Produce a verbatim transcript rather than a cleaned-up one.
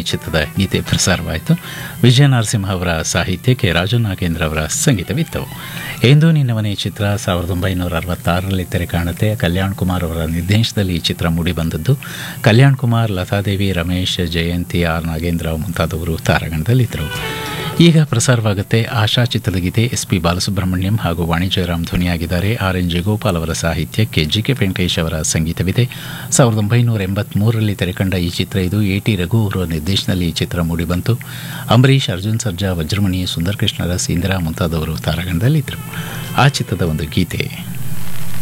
ಚಿತ್ರದ ಗೀತೆ ಪ್ರಸಾರವಾಯಿತು. ವಿಜಯ ನರಸಿಂಹ ಅವರ ಸಾಹಿತ್ಯಕ್ಕೆ ರಾಜು ನಾಗೇಂದ್ರ ಅವರ ಸಂಗೀತವಿತ್ತು. ಎಂದು ನಿನ್ನ ಮನೆ ಚಿತ್ರ ಸಾವಿರದ ಒಂಬೈನೂರ ಅರವತ್ತಾರರಲ್ಲಿ ತೆರೆ ಕಾಣುತ್ತೆ. ಕಲ್ಯಾಣ್ ಕುಮಾರ್ ಅವರ ನಿರ್ದೇಶನದಲ್ಲಿ ಈ ಚಿತ್ರ ಮೂಡಿಬಂದದ್ದು. ಕಲ್ಯಾಣ್ ಕುಮಾರ್, ಲತಾದೇವಿ, ರಮೇಶ್, ಜಯಂತಿ, ಆರ್ ನಾಗೇಂದ್ರ ಮುಂತಾದವರು ತಾರಾಗಣದಲ್ಲಿದ್ದರು. ಈಗ ಪ್ರಸಾರವಾಗುತ್ತೆ ಆಶಾ ಚಿತ್ರದ ಗೀತೆ. ಎಸ್ ಪಿ ಬಾಲಸುಬ್ರಹ್ಮಣ್ಯಂ ಹಾಗೂ ವಾಣಿ ಜಯರಾಮ್ ಧ್ವನಿಯಾಗಿದ್ದಾರೆ. ಆರ್ ಎನ್ ಜಯಗೋಪಾಲ್ ಅವರ ಸಾಹಿತ್ಯಕ್ಕೆ ಜಿ ಕೆ ವೆಂಕಟೇಶ್ ಅವರ ಸಂಗೀತವಿದೆ. ಸಾವಿರದ ಒಂಬೈನೂರ ಎಂಬತ್ಮೂರರಲ್ಲಿ ತೆರೆಕಂಡ ಈ ಚಿತ್ರ ಇದು. ಎ ಟಿ ರಘು ಅವರ ನಿರ್ದೇಶನದಲ್ಲಿ ಈ ಚಿತ್ರ ಮೂಡಿಬಂತು. ಅಂಬರೀಷ್, ಅರ್ಜುನ್ ಸರ್ಜಾ, ವಜ್ರಮಣಿ, ಸುಂದರ್ ಕೃಷ್ಣ ರಸ್, ಇಂದಿರಾ ಮುಂತಾದವರು ತಾರಾಗಣದಲ್ಲಿದ್ದರು. ಆ ಚಿತ್ರದ ಒಂದು ಗೀತೆ.